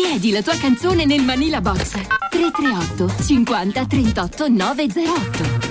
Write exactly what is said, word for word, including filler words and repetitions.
Chiedi la tua canzone nel Manila Box tre tre otto cinquanta trentotto novecentotto.